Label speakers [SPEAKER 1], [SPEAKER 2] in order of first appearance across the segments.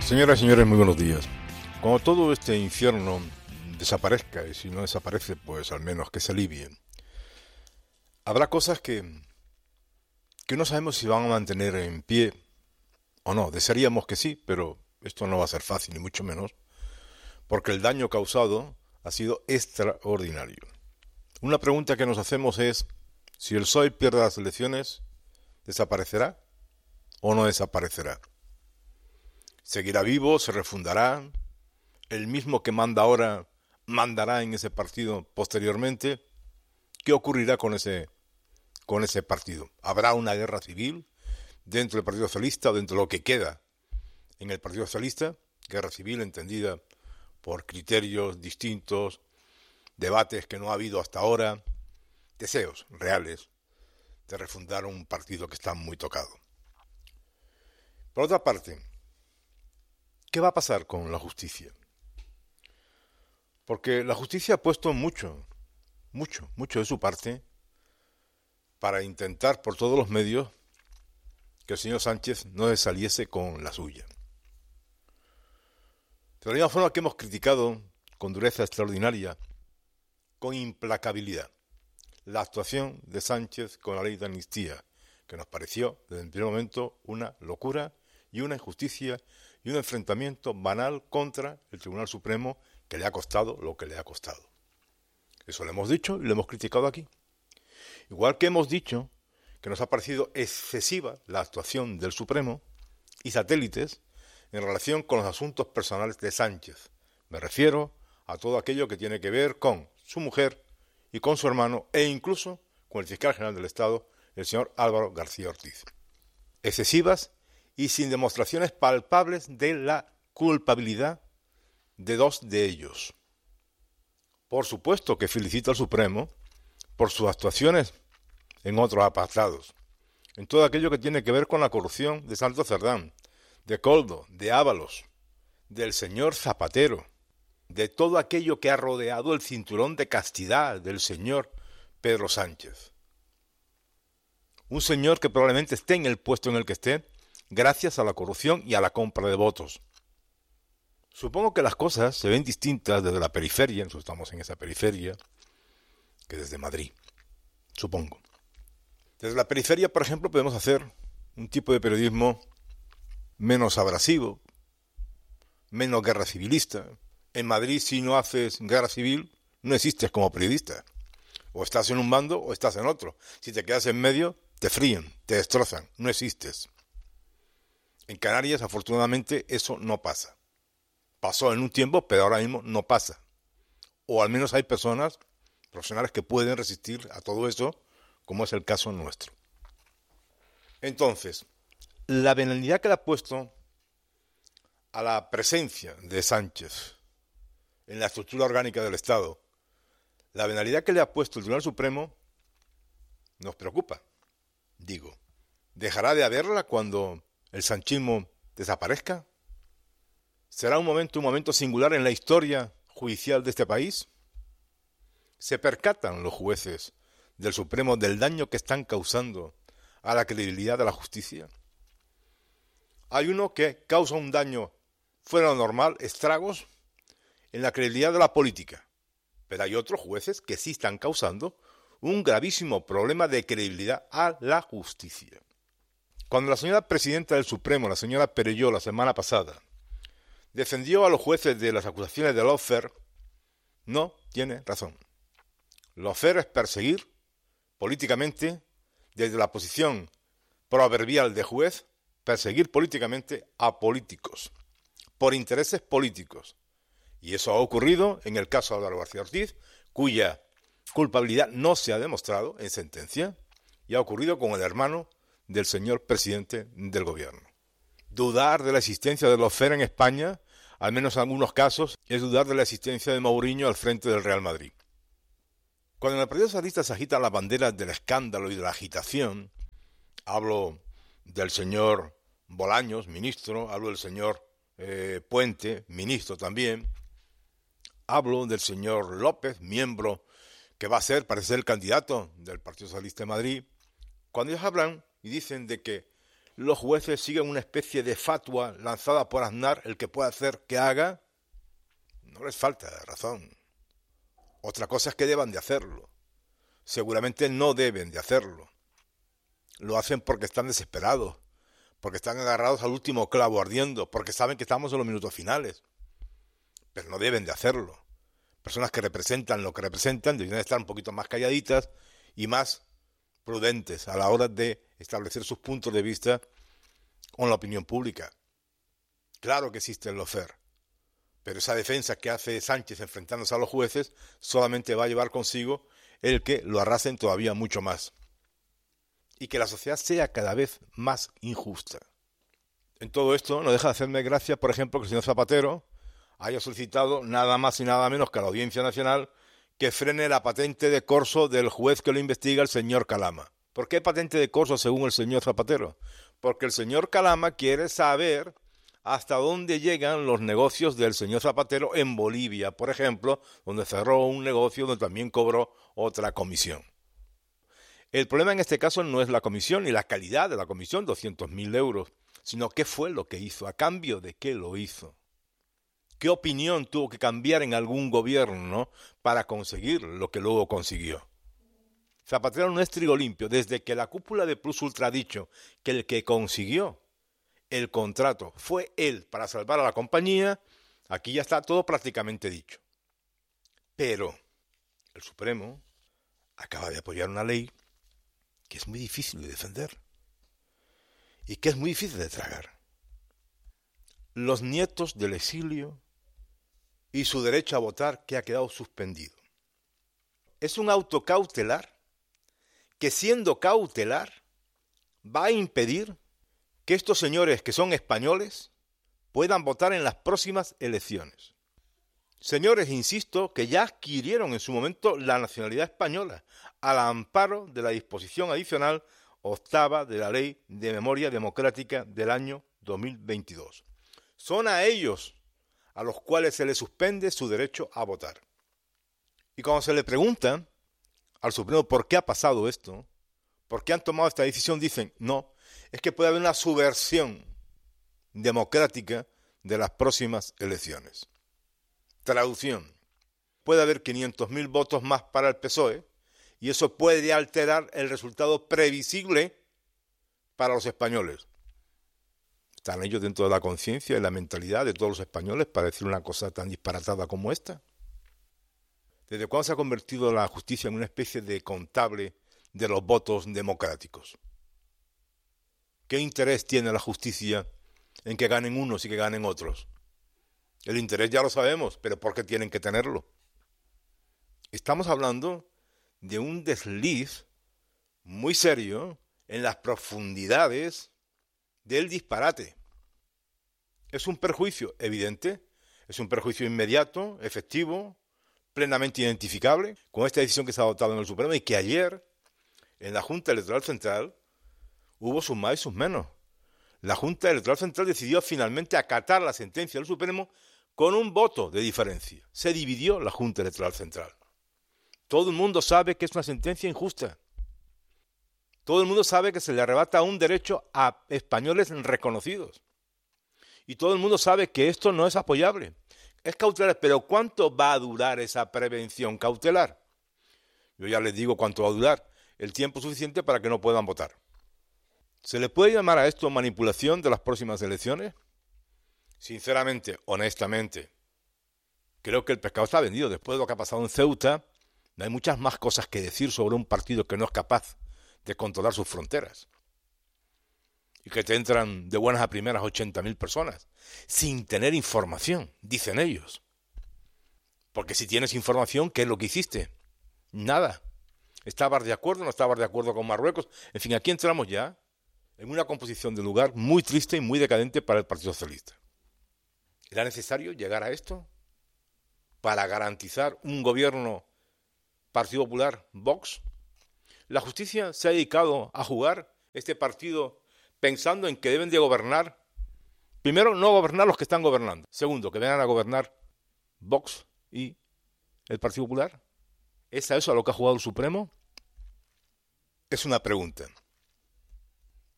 [SPEAKER 1] Señoras y señores, muy buenos días. Cuando todo este infierno desaparezca, y si no desaparece, pues al menos que se alivie, habrá cosas que no sabemos si van a mantener en pie o no. Desearíamos que sí, pero esto no va a ser fácil, ni mucho menos, porque el daño causado ha sido extraordinario. Una pregunta que nos hacemos es, si el PSOE pierde las elecciones, ¿desaparecerá o no desaparecerá? ¿Seguirá vivo? ¿Se refundará? ¿El mismo que manda ahora mandará en ese partido posteriormente? ¿Qué ocurrirá con ese partido? ¿Habrá una guerra civil dentro del Partido Socialista o dentro de lo que queda en el Partido Socialista? Guerra civil entendida por criterios distintos, debates que no ha habido hasta ahora, deseos reales de refundar un partido que está muy tocado. Por otra parte, ¿qué va a pasar con la justicia? Porque la justicia ha puesto mucho de su parte para intentar por todos los medios que el señor Sánchez no se saliese con la suya. De la misma forma que hemos criticado con dureza extraordinaria, con implacabilidad, la actuación de Sánchez con la ley de amnistía, que nos pareció desde el primer momento una locura y una injusticia y un enfrentamiento banal contra el Tribunal Supremo que le ha costado lo que le ha costado. Eso lo hemos dicho y lo hemos criticado aquí. Igual que hemos dicho que nos ha parecido excesiva la actuación del Supremo y satélites en relación con los asuntos personales de Sánchez. Me refiero a todo aquello que tiene que ver con su mujer y con su hermano e incluso con el fiscal general del Estado, el señor Álvaro García Ortiz. Excesivas y sin demostraciones palpables de la culpabilidad de dos de ellos. Por supuesto que felicito al Supremo por sus actuaciones en otros apartados, en todo aquello que tiene que ver con la corrupción de Santos Cerdán, de Coldo, de Ábalos, del señor Zapatero, de todo aquello que ha rodeado el cinturón de castidad del señor Pedro Sánchez. Un señor que probablemente esté en el puesto en el que esté gracias a la corrupción y a la compra de votos. Supongo que las cosas se ven distintas desde la periferia, nosotros estamos en esa periferia, que desde Madrid, supongo. Desde la periferia, por ejemplo, podemos hacer un tipo de periodismo menos abrasivo, menos guerra civilista. En Madrid, si no haces guerra civil, no existes como periodista. O estás en un bando o estás en otro. Si te quedas en medio, te fríen, te destrozan, no existes. En Canarias, afortunadamente, eso no pasa. Pasó en un tiempo, pero ahora mismo no pasa. O al menos hay personas profesionales que pueden resistir a todo eso, como es el caso nuestro. Entonces, la venalidad que le ha puesto a la presencia de Sánchez en la estructura orgánica del Estado, la venalidad que le ha puesto el Tribunal Supremo, nos preocupa. Digo, ¿dejará de haberla cuando el sanchismo desaparezca? ¿Será un momento singular en la historia judicial de este país? ¿Se percatan los jueces del Supremo del daño que están causando a la credibilidad de la justicia? Hay uno que causa un daño fuera de lo normal, estragos, en la credibilidad de la política. Pero hay otros jueces que sí están causando un gravísimo problema de credibilidad a la justicia. Cuando la señora presidenta del Supremo, la señora Perelló, la semana pasada, defendió a los jueces de las acusaciones de lawfare, no tiene razón. Lawfare es perseguir políticamente, desde la posición proverbial de juez, perseguir políticamente a políticos, por intereses políticos. Y eso ha ocurrido en el caso de Álvaro García Ortiz, cuya culpabilidad no se ha demostrado en sentencia, y ha ocurrido con el hermano del señor presidente del gobierno. Dudar de la existencia de lawfare en España, al menos en algunos casos, es dudar de la existencia de Mourinho al frente del Real Madrid. Cuando en el Partido Socialista se agitan las banderas del escándalo y de la agitación, hablo del señor Bolaños, ministro, hablo del señor Puente, ministro también, hablo del señor López, miembro que va a ser, parece ser, el candidato del Partido Socialista de Madrid. Cuando ellos hablan y dicen de que los jueces siguen una especie de fatua lanzada por Aznar, el que pueda hacer que haga, no les falta razón. Otra cosa es que deban de hacerlo. Seguramente no deben de hacerlo. Lo hacen porque están desesperados, porque están agarrados al último clavo ardiendo, porque saben que estamos en los minutos finales. Pero no deben de hacerlo. Personas que representan lo que representan deberían estar un poquito más calladitas y más prudentes a la hora de establecer sus puntos de vista con la opinión pública. Claro que existe el lawfare, pero esa defensa que hace Sánchez enfrentándose a los jueces solamente va a llevar consigo el que lo arrasen todavía mucho más y que la sociedad sea cada vez más injusta. En todo esto no deja de hacerme gracia, por ejemplo, que el señor Zapatero haya solicitado nada más y nada menos que a la Audiencia Nacional que frene la patente de corso del juez que lo investiga, el señor Calama. ¿Por qué patente de corso según el señor Zapatero? Porque el señor Calama quiere saber hasta dónde llegan los negocios del señor Zapatero en Bolivia, por ejemplo, donde cerró un negocio donde también cobró otra comisión. El problema en este caso no es la comisión ni la calidad de la comisión, 200.000 euros, sino qué fue lo que hizo, a cambio de qué lo hizo. ¿Qué opinión tuvo que cambiar en algún gobierno para conseguir lo que luego consiguió? Zapatero no es trigo limpio. Desde que la cúpula de Plus Ultra ha dicho que el que consiguió el contrato fue él para salvar a la compañía, aquí ya está todo prácticamente dicho. Pero el Supremo acaba de apoyar una ley que es muy difícil de defender y que es muy difícil de tragar. Los nietos del exilio y su derecho a votar que ha quedado suspendido. Es un auto cautelar que, siendo cautelar, va a impedir que estos señores que son españoles puedan votar en las próximas elecciones. Señores, insisto, que ya adquirieron en su momento la nacionalidad española al amparo de la disposición adicional octava de la Ley de Memoria Democrática del año 2022. Son a ellos a los cuales se les suspende su derecho a votar. Y cuando se le pregunta al Supremo por qué ha pasado esto, por qué han tomado esta decisión, dicen, no, es que puede haber una subversión democrática de las próximas elecciones. Traducción, puede haber 500.000 votos más para el PSOE y eso puede alterar el resultado previsible para los españoles. ¿Están ellos dentro de la conciencia y la mentalidad de todos los españoles para decir una cosa tan disparatada como esta? ¿Desde cuándo se ha convertido la justicia en una especie de contable de los votos democráticos? ¿Qué interés tiene la justicia en que ganen unos y que ganen otros? El interés ya lo sabemos, pero ¿por qué tienen que tenerlo? Estamos hablando de un desliz muy serio en las profundidades del disparate. Es un perjuicio evidente, es un perjuicio inmediato, efectivo, plenamente identificable con esta decisión que se ha adoptado en el Supremo y que ayer en la Junta Electoral Central hubo sus más y sus menos. La Junta Electoral Central decidió finalmente acatar la sentencia del Supremo con un voto de diferencia. Se dividió la Junta Electoral Central. Todo el mundo sabe que es una sentencia injusta. Todo el mundo sabe que se le arrebata un derecho a españoles reconocidos. Y todo el mundo sabe que esto no es apoyable. Es cautelar, pero ¿cuánto va a durar esa prevención cautelar? Yo ya les digo cuánto va a durar. El tiempo suficiente para que no puedan votar. ¿Se le puede llamar a esto manipulación de las próximas elecciones? Sinceramente, honestamente, creo que el pescado está vendido. Después de lo que ha pasado en Ceuta, no hay muchas más cosas que decir sobre un partido que no es capaz de controlar sus fronteras. Y que te entran de buenas a primeras 80.000 personas, sin tener información, dicen ellos. Porque si tienes información, ¿qué es lo que hiciste? Nada. ¿Estabas de acuerdo? ¿No estabas de acuerdo con Marruecos? En fin, aquí entramos ya en una composición de lugar muy triste y muy decadente para el Partido Socialista. ¿Era necesario llegar a esto para garantizar un gobierno Partido Popular, Vox? La justicia se ha dedicado a jugar este partido pensando en que deben de gobernar. Primero, no gobernar los que están gobernando. Segundo, que vengan a gobernar Vox y el Partido Popular. ¿Es a eso a lo que ha jugado el Supremo? Es una pregunta.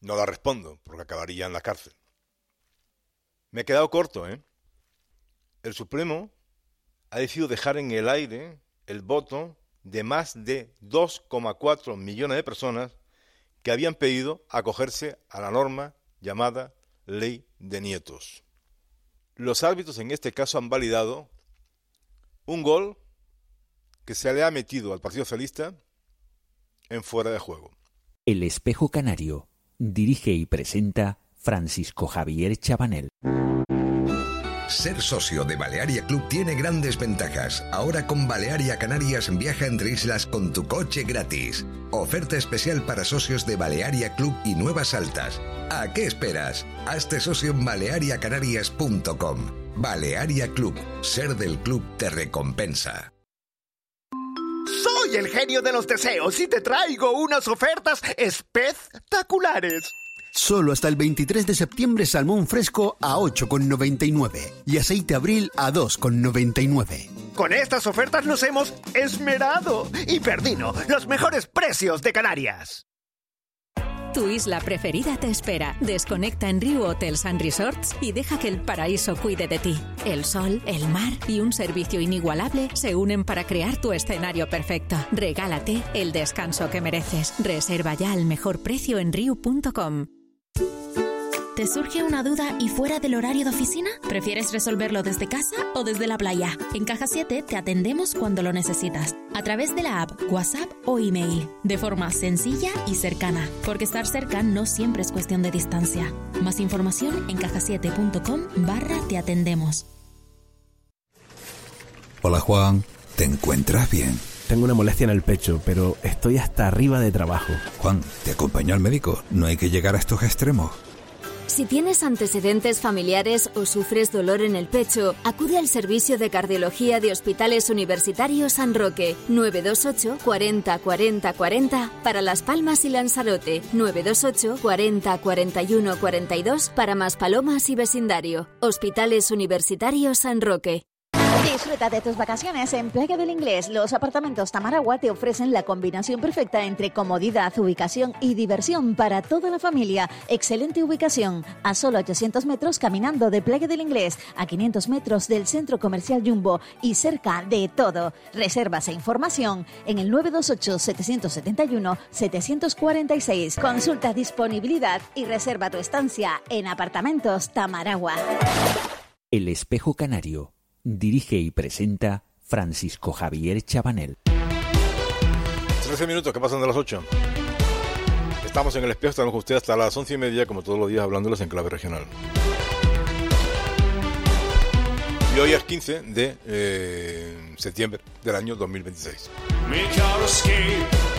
[SPEAKER 1] No la respondo, porque acabaría en la cárcel. Me he quedado corto, ¿eh? El Supremo ha decidido dejar en el aire el voto de más de 2,4 millones de personas que habían pedido acogerse a la norma llamada Ley de Nietos. Los árbitros en este caso han validado un gol que se le ha metido al Partido Socialista en fuera de juego.
[SPEAKER 2] El Espejo Canario. Dirige y presenta Francisco Javier Chabanel.
[SPEAKER 3] Ser socio de Balearia Club tiene grandes ventajas. Ahora con Balearia Canarias viaja entre islas con tu coche gratis. Oferta especial para socios de Balearia Club y Nuevas Altas. ¿A qué esperas? Hazte socio en baleariacanarias.com. Balearia Club. Ser del club te recompensa.
[SPEAKER 4] Soy el genio de los deseos y te traigo unas ofertas espectaculares.
[SPEAKER 5] Solo hasta el 23 de septiembre salmón fresco a 8,99 y aceite Abril a 2,99.
[SPEAKER 4] Con estas ofertas nos hemos esmerado. Hiperdino, los mejores precios de Canarias.
[SPEAKER 6] Tu isla preferida te espera. Desconecta en Riu Hotels & Resorts y deja que el paraíso cuide de ti. El sol, el mar y un servicio inigualable se unen para crear tu escenario perfecto. Regálate el descanso que mereces. Reserva ya al mejor precio en riu.com.
[SPEAKER 7] ¿Te surge una duda y fuera del horario de oficina? ¿Prefieres resolverlo desde casa o desde la playa? En Caja 7 te atendemos cuando lo necesitas, a través de la app, WhatsApp o email, de forma sencilla y cercana, porque estar cerca no siempre es cuestión de distancia. Más información en cajasiete.com/te atendemos.
[SPEAKER 8] Hola Juan, ¿te encuentras bien?
[SPEAKER 9] Tengo una molestia en el pecho, pero estoy hasta arriba de trabajo.
[SPEAKER 8] Juan, ¿te acompaño al médico? No hay que llegar a estos extremos.
[SPEAKER 10] Si tienes antecedentes familiares o sufres dolor en el pecho, acude al servicio de cardiología de Hospitales Universitarios San Roque, 928 40 40 40 para Las Palmas y Lanzarote, 928 40 41 42 para Maspalomas y vecindario. Hospitales Universitarios San Roque.
[SPEAKER 11] Disfruta de tus vacaciones en Playa del Inglés. Los apartamentos Tamaragua te ofrecen la combinación perfecta entre comodidad, ubicación y diversión para toda la familia. Excelente ubicación, a solo 800 metros caminando de Playa del Inglés, a 500 metros del Centro Comercial Jumbo y cerca de todo. Reservas e información en el 928-771-746. Consulta disponibilidad y reserva tu estancia en Apartamentos Tamaragua.
[SPEAKER 2] El Espejo Canario. Dirige y presenta Francisco Javier Chabanel.
[SPEAKER 1] 13 minutos que pasan de las 8. Estamos en el Espejo, estamos con ustedes hasta las 11:30, como todos los días, hablándoles en clave regional. Y hoy es 15 de septiembre del año 2026.